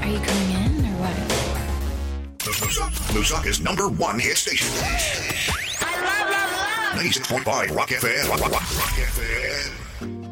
Are you coming in or what? Lusaka's #1 hit station. I love, love, love. 96.5 Rock FM. Rock FM.